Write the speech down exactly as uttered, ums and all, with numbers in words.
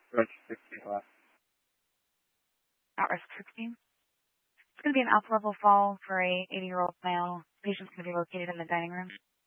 Risk sixteen left. At risk sixteen. It's going to be an alpha level fall for a eighty year old male. Patient's going to be located in the dining room.